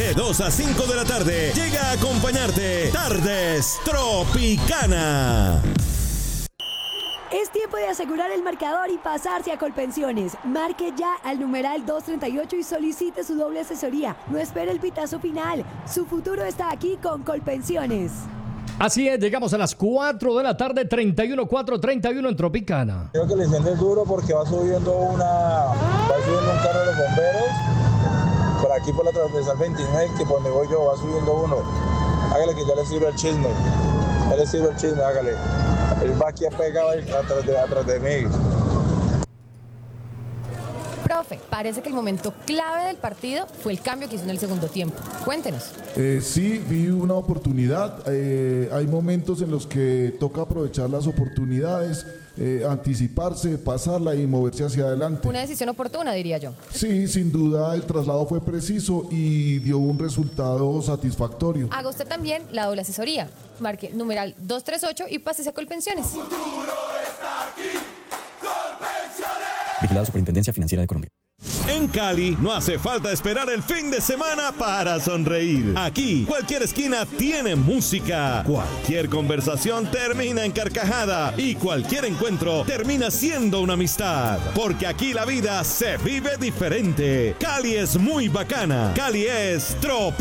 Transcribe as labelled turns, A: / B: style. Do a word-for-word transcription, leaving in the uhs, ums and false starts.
A: De dos a cinco de la tarde, llega a acompañarte Tardes Tropicana.
B: Es tiempo de asegurar el marcador y pasarse a Colpensiones. Marque ya al numeral doscientos treinta y ocho y solicite su doble asesoría. No espere el pitazo final. Su futuro está aquí con Colpensiones.
C: Así es, llegamos a las cuatro de la tarde, treinta y uno, cuatro treinta y uno en Tropicana.
D: Creo que le siente duro porque va subiendo una, va subiendo un carro de los bomberos. Por aquí por la transversal veintinueve, que por donde voy yo va subiendo uno. Hágale que ya le sirve el chisme. Ya le sirve el chisme, hágale. Él va aquí pegado atrás de, atrás de mí.
E: Profe, parece que el momento clave del partido fue el cambio que hizo en el segundo tiempo. Cuéntenos.
F: Eh, sí, vi una oportunidad. Eh, hay momentos en los que toca aprovechar las oportunidades, eh, anticiparse, pasarla y moverse hacia adelante.
E: Una decisión oportuna, diría yo.
F: Sí, sin duda el traslado fue preciso y dio un resultado satisfactorio.
E: Haga usted también la doble asesoría. Marque numeral doscientos treinta y ocho y pásese a Colpensiones.
G: Vigilado Superintendencia Financiera de Colombia.
A: En Cali no hace falta esperar el fin de semana para sonreír. Aquí, cualquier esquina tiene música. Cualquier conversación termina en carcajada. Y cualquier encuentro termina siendo una amistad. Porque aquí la vida se vive diferente. Cali es muy bacana. Cali es Trop.